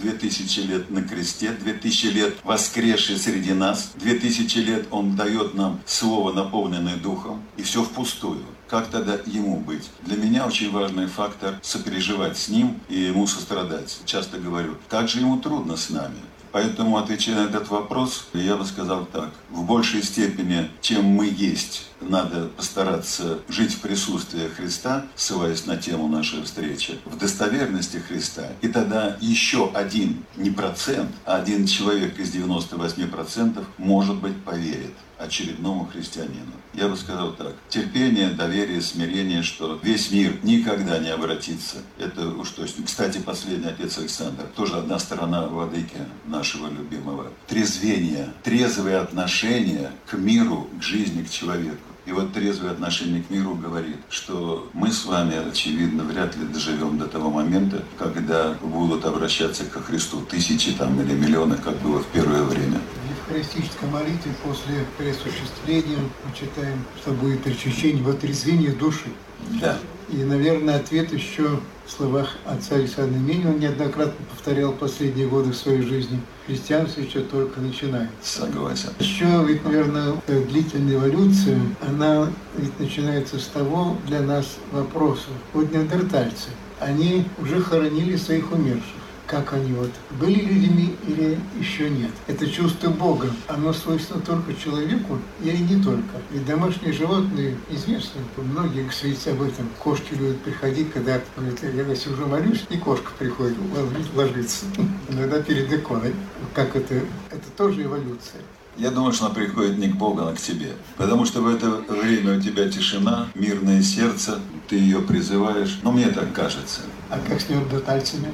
2000 лет на кресте, 2000 лет воскресший среди нас, 2000 лет Он дает нам Слово, наполненное Духом, и все впустую. Как тогда Ему быть? Для меня очень важный фактор сопереживать с Ним и Ему сострадать. Часто говорю, как же Ему трудно с нами. Поэтому, отвечая на этот вопрос, я бы сказал так. В большей степени, чем мы есть, надо постараться жить в присутствии Христа, ссылаясь на тему нашей встречи, в достоверности Христа. И тогда еще один, не процент, а один человек из 98% может быть поверит очередному христианину. Я бы сказал так. Терпение, доверие, смирение, что весь мир никогда не обратится. Это уж точно. Кстати, последний отец Александр. Тоже одна сторона владыки нашего любимого. Трезвение, трезвые отношения к миру, к жизни, к человеку. И вот трезвое отношение к миру говорит, что мы с вами, очевидно, вряд ли доживем до того момента, когда будут обращаться ко Христу тысячи там, или миллионы, как было в первое время. В евхаристической молитве после пресуществления мы читаем, что будет очищение в отрезвении души. Да. И, наверное, ответ еще в словах отца Александра Минина, он неоднократно повторял последние годы в своей жизни. Христианство еще только начинается. Согласен. Еще, ведь, наверное, длительная эволюция, она ведь начинается с того для нас вопроса. Вот неандертальцы, они уже хоронили своих умерших. Как они вот были людьми или еще нет. Это чувство Бога, оно свойственно только человеку или не только. Ведь домашние животные известны, многие говорят об этом. Кошки любят приходить, когда говорят, я сижу молюсь, и кошка приходит ложиться. Иногда перед иконой. Как это? Это тоже эволюция. Я думаю, что она приходит не к Богу, а к тебе. Потому что в это время у тебя тишина, мирное сердце, ты ее призываешь. Но мне так кажется. А как с неандертальцами?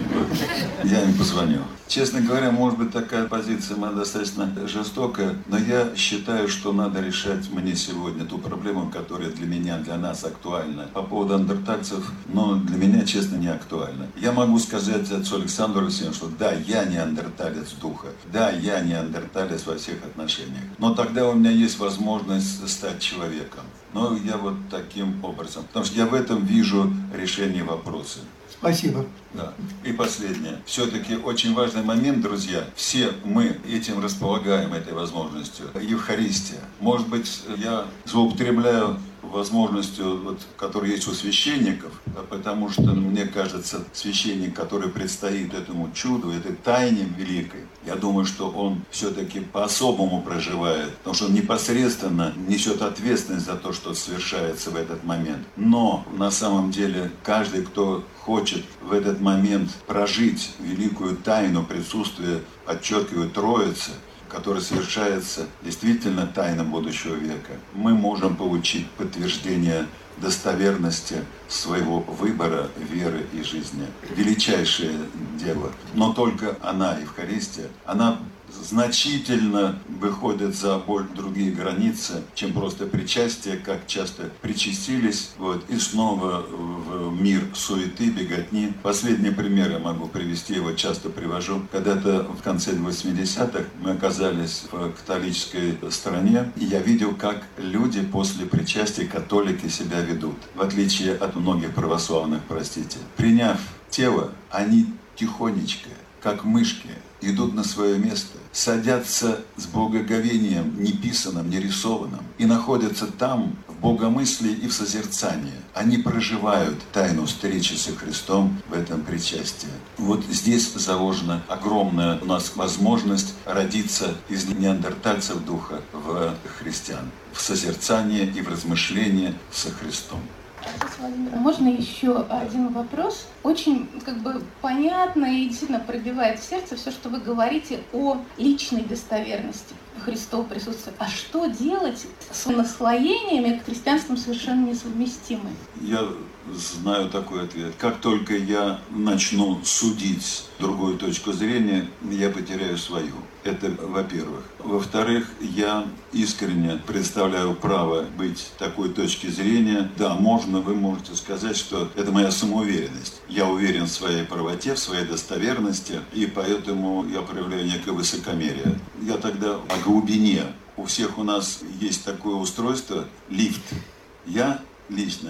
Я им позвоню. Честно говоря, может быть, такая позиция моя достаточно жестокая, но я считаю, что надо решать мне сегодня ту проблему, которая для меня, для нас актуальна. По поводу неандертальцев, но для меня, честно, не актуальна. Я могу сказать отцу Александру Алексеевичу, что да, я неандерталец духа, да, я неандерталец во всех отношениях, но тогда у меня есть возможность стать человеком. Но я вот таким образом, потому что я в этом вижу решение вопроса. Спасибо. Да. И последнее. Все-таки очень важный момент, друзья. Все мы этим располагаем, этой возможностью. Евхаристия. Может быть, я злоупотребляю возможностью, вот, которая есть у священников, потому что, мне кажется, священник, который предстоит этому чуду, этой тайне великой, я думаю, что он все-таки по-особому проживает, потому что он непосредственно несет ответственность за то, что совершается в этот момент. Но на самом деле каждый, кто хочет в этот момент прожить великую тайну присутствия, подчеркиваю, Троицы, который совершается действительно тайна будущего века, мы можем получить подтверждение достоверности своего выбора, веры и жизни. Величайшее дело. Но только она, Евхаристия, она значительно выходит за другие границы, чем просто причастие, как часто причастились, и снова в мир суеты, беготни. Последний пример я могу привести, его часто привожу. Когда-то в конце 80-х мы оказались в католической стране, и я видел, как люди после причастия, католики, себя ведут, в отличие от многих православных, простите. Приняв тело, они тихонечко, как мышки, идут на свое место, садятся с благоговением, не писанным, не рисованным, и находятся там, в богомыслии и в созерцании. Они проживают тайну встречи со Христом в этом причастии. Вот здесь заложена огромная у нас возможность родиться из неандертальцев духа в христиан, в созерцании и в размышлении со Христом. Можно еще один вопрос? Очень понятно и действительно пробивает в сердце все, что вы говорите о личной достоверности Христова присутствия. А что делать с наслоениями, с христианством совершенно несовместимы? Я знаю такой ответ. Как только я начну судить другую точку зрения, я потеряю свою. Это во-первых. Во-вторых, я искренне представляю право быть такой точки зрения. Да, вы можете сказать, что это моя самоуверенность. Я уверен в своей правоте, в своей достоверности, и поэтому я проявляю некое высокомерие. Я тогда о глубине. У всех у нас есть такое устройство, лифт. Я лично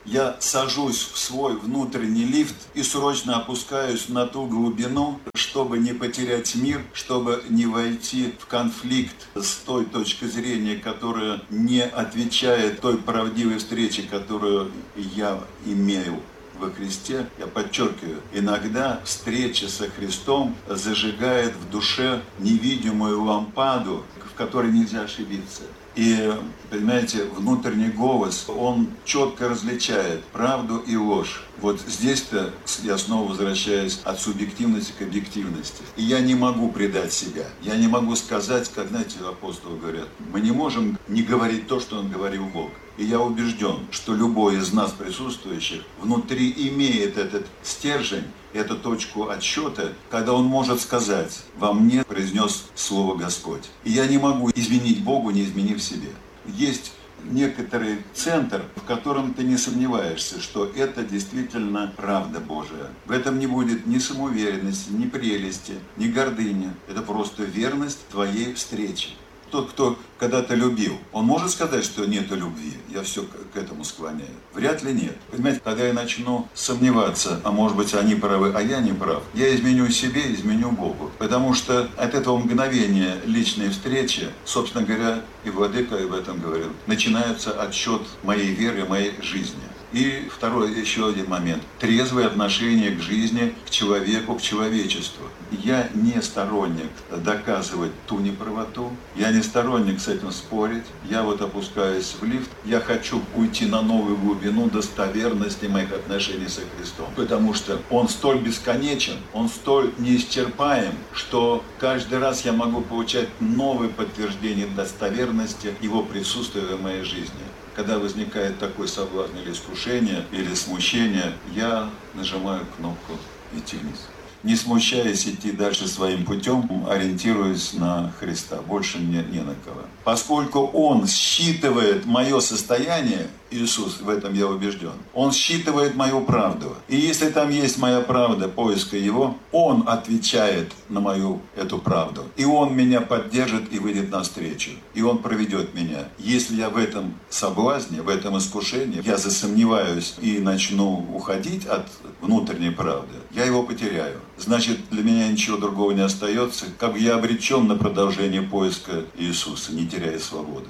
я сажусь в свой внутренний лифт и срочно опускаюсь на ту глубину, чтобы не потерять мир, чтобы не войти в конфликт с той точкой зрения, которая не отвечает той правдивой встрече, которую я имею во Христе. Я подчеркиваю, иногда встреча со Христом зажигает в душе невидимую лампаду, в которой нельзя ошибиться. И, понимаете, внутренний голос, он четко различает правду и ложь. Вот здесь-то я снова возвращаюсь от субъективности к объективности. И я не могу предать себя. Я не могу сказать, как, знаете, апостолы говорят, мы не можем не говорить то, что он говорил Бог. И я убежден, что любой из нас присутствующих внутри имеет этот стержень, эту точку отсчета, когда он может сказать: «Во мне произнес слово Господь». И я не могу изменить Богу, не изменив себе. Есть некоторый центр, в котором ты не сомневаешься, что это действительно правда Божия. В этом не будет ни самоуверенности, ни прелести, ни гордыни. Это просто верность твоей встречи. Тот, кто когда-то любил, он может сказать, что нету любви? Я все к этому склоняю. Вряд ли нет. Понимаете, когда я начну сомневаться, а может быть они правы, а я не прав, я изменю себе, изменю Богу. Потому что от этого мгновения личной встречи, собственно говоря, и Владыка об этом говорил, начинается отсчет моей веры, моей жизни. И второй, еще один момент. Трезвое отношение к жизни, к человеку, к человечеству. Я не сторонник доказывать ту неправоту. Я не сторонник с этим спорить. Я вот опускаюсь в лифт. Я хочу уйти на новую глубину достоверности моих отношений со Христом. Потому что Он столь бесконечен, Он столь неисчерпаем, что каждый раз я могу получать новые подтверждения достоверности Его присутствия в моей жизни. Когда возникает такой соблазн или искушение, или смущение, я нажимаю кнопку «Идти вниз». Не смущаясь идти дальше своим путем, ориентируясь на Христа. Больше мне не на кого. Поскольку Он считывает мое состояние, Иисус, в этом я убежден, Он считывает мою правду. И если там есть моя правда, поиска Его, Он отвечает на мою эту правду. И Он меня поддержит и выйдет навстречу. И Он проведет меня. Если я в этом соблазне, в этом искушении, я засомневаюсь и начну уходить от внутренней правды, я его потеряю. Значит, для меня ничего другого не остается, как я обречен на продолжение поиска Иисуса, не теряя свободы.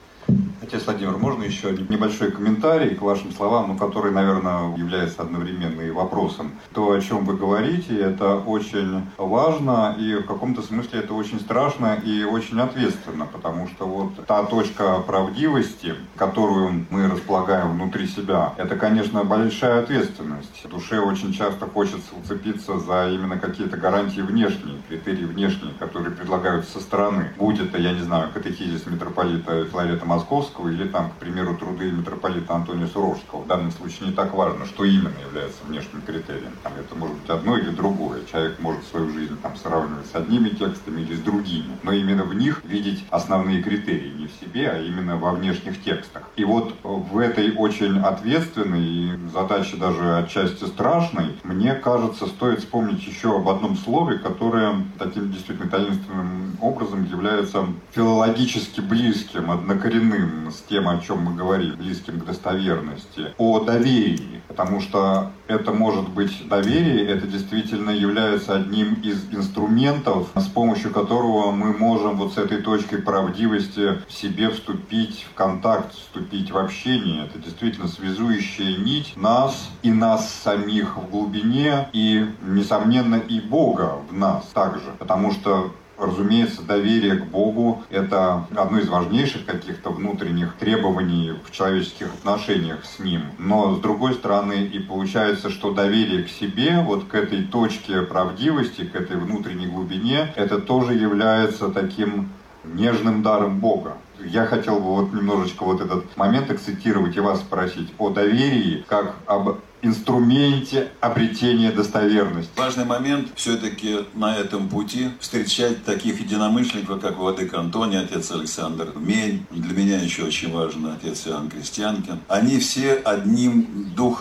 Отец Владимир, можно еще небольшой комментарий к вашим словам, который, наверное, является одновременно и вопросом. То, о чем вы говорите, это очень важно, и в каком-то смысле это очень страшно и очень ответственно, потому что вот та точка правдивости, которую мы располагаем внутри себя, это, конечно, большая ответственность. В душе очень часто хочется уцепиться за именно какие-то гарантии внешние, критерии внешние, которые предлагаются со стороны. Будь это, я не знаю, катехизис митрополита Филарета Московского, или там, к примеру, труды митрополита Антония Суровского. В данном случае не так важно, что именно является внешним критерием. Там это может быть одно или другое. Человек может свою жизнь там сравнивать с одними текстами или с другими. Но именно в них видеть основные критерии. Не в себе, а именно во внешних текстах. И вот в этой очень ответственной и задаче даже отчасти страшной, мне кажется, стоит вспомнить еще об одном слове, которое таким действительно таинственным образом является филологически близким, однокоренным с тем, о чем мы говорим, близким к достоверности, о доверии. Потому что это может быть доверие, это действительно является одним из инструментов, с помощью которого мы можем вот с этой точкой правдивости в себе вступить в контакт, вступить в общение. Это действительно связующая нить нас и нас самих в глубине, и, несомненно, и Бога в нас также. Потому что, разумеется, доверие к Богу – это одно из важнейших каких-то внутренних требований в человеческих отношениях с Ним. Но, с другой стороны, и получается, что доверие к себе, вот к этой точке правдивости, к этой внутренней глубине, это тоже является таким нежным даром Бога. Я хотел бы вот немножечко вот этот момент акцентировать и вас спросить о доверии, как об инструменте обретения достоверности. Важный момент все-таки на этом пути встречать таких единомышленников, как владыка Антоний, отец Александр Мень, для меня еще очень важно отец Иоанн Крестьянкин. Они все одним духом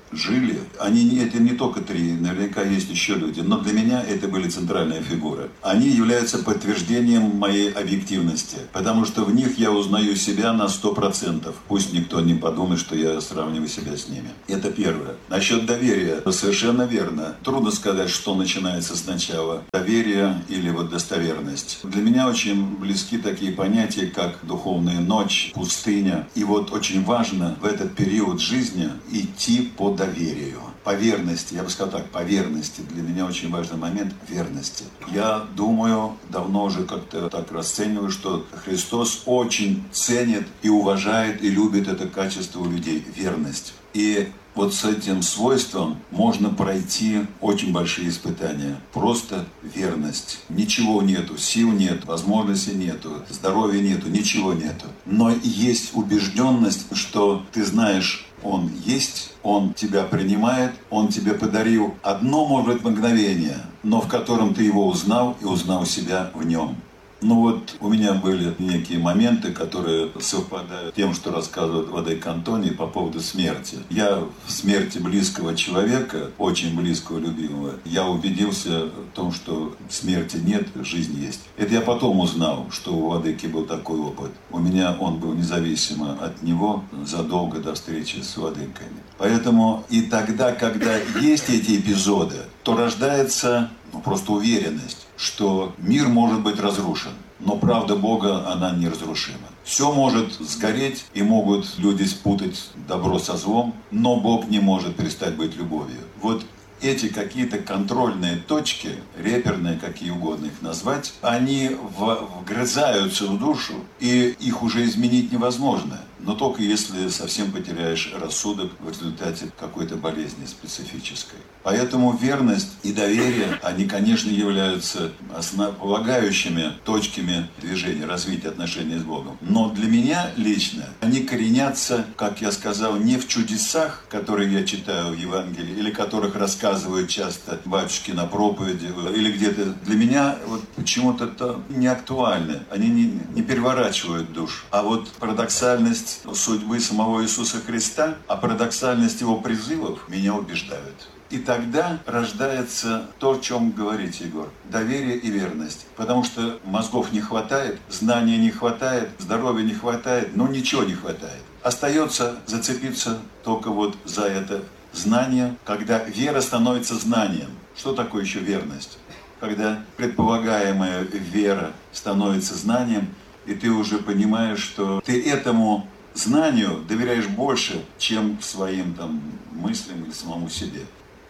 жили, это не только три, наверняка есть еще люди, но для меня это были центральные фигуры. Они являются подтверждением моей объективности, потому что в них я узнаю себя на 100%. Пусть никто не подумает, что я сравниваю себя с ними. Это первое. Насчет доверия. Совершенно верно. Трудно сказать, что начинается сначала. Доверие или вот достоверность. Для меня очень близки такие понятия, как духовная ночь, пустыня. И вот очень важно в этот период жизни идти по доверию. По верности, я бы сказал так, по верности. Для меня очень важный момент верности. Я думаю, давно уже как-то так расцениваю, что Христос очень ценит и уважает и любит это качество у людей – верность. И вот с этим свойством можно пройти очень большие испытания. Просто верность. Ничего нету, сил нет, возможностей нету, здоровья нету, ничего нету. Но есть убежденность, что ты знаешь, Он есть, Он тебя принимает, Он тебе подарил одно, может быть, мгновение, но в котором ты Его узнал и узнал себя в Нем. Ну вот у меня были некие моменты, которые совпадают с тем, что рассказывает Владыка Антоний по поводу смерти. Я в смерти близкого человека, очень близкого, любимого, я убедился в том, что смерти нет, жизнь есть. Это я потом узнал, что у Владыки был такой опыт. У меня он был независимо от него задолго до встречи с Владыками. Поэтому и тогда, когда есть эти эпизоды, то рождается просто уверенность, что мир может быть разрушен, но правда Бога, она неразрушима. Все может сгореть, и могут люди спутать добро со злом, но Бог не может перестать быть любовью. Вот эти какие-то контрольные точки, реперные, какие угодно их назвать, они вгрызаются в душу, и их уже изменить невозможно. Но только если совсем потеряешь рассудок в результате какой-то болезни специфической. Поэтому верность и доверие, они, конечно, являются основополагающими точками движения, развития отношений с Богом. Но для меня лично они коренятся, как я сказал, не в чудесах, которые я читаю в Евангелии, или которых рассказывают часто батюшки на проповеди, или где-то. Для меня вот почему-то это не актуально. Они не переворачивают душу. А вот парадоксальность судьбы самого Иисуса Христа, а парадоксальность Его призывов меня убеждают. И тогда рождается то, о чем говорит Егор. Доверие и верность. Потому что мозгов не хватает, знаний не хватает, здоровья не хватает, но ничего не хватает. Остается зацепиться только вот за это знание, когда вера становится знанием. Что такое еще верность? Когда предполагаемая вера становится знанием, и ты уже понимаешь, что ты этому знанию доверяешь больше, чем своим мыслям или самому себе.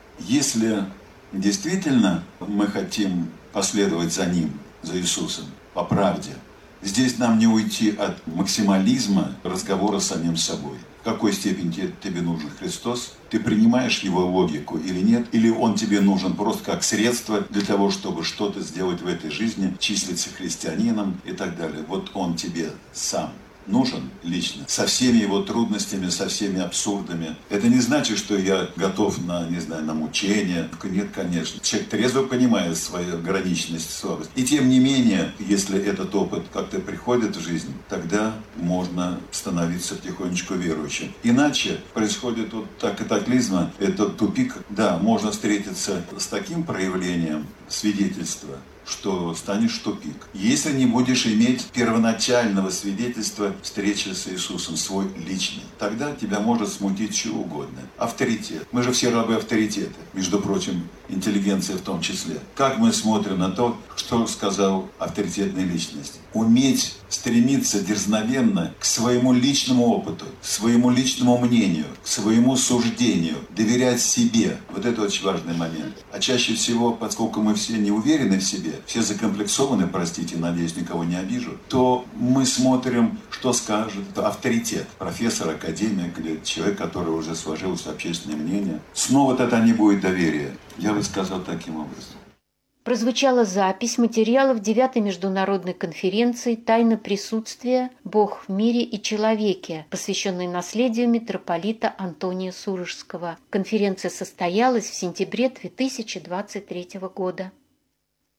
Если действительно мы хотим последовать за Ним, за Иисусом, по правде, здесь нам не уйти от максимализма разговора с самим собой. В какой степени тебе нужен Христос? Ты принимаешь Его логику или нет? Или Он тебе нужен просто как средство для того, чтобы что-то сделать в этой жизни, числиться христианином и так далее? Вот Он тебе сам нужен лично, со всеми его трудностями, со всеми абсурдами. Это не значит, что я готов на мучения. Нет, конечно. Человек трезво понимает свою ограниченность, слабость. И тем не менее, если этот опыт как-то приходит в жизнь, тогда можно становиться потихонечку верующим. Иначе происходит вот катаклизма, это тупик. Да, можно встретиться с таким проявлением свидетельства, что станешь в тупик. Если не будешь иметь первоначального свидетельства встречи с Иисусом, свой личный, тогда тебя может смутить что угодно. Авторитет. Мы же все рабы авторитета, между прочим, интеллигенция в том числе. Как мы смотрим на то, что сказал авторитетная личность? Уметь стремиться дерзновенно к своему личному опыту, к своему личному мнению, к своему суждению, доверять себе. Вот это очень важный момент. А чаще всего, поскольку мы все не уверены в себе, все закомплексованы, простите, надеюсь, никого не обижу, то мы смотрим, что скажет авторитет, профессор, академик или человек, который уже сложилось общественное мнение. Снова тогда не будет доверия. Я бы сказал таким образом. Прозвучала запись материалов 9-й международной конференции «Тайна присутствия. Бог в мире и человеке», посвященной наследию митрополита Антония Сурожского. Конференция состоялась в сентябре 2023 года.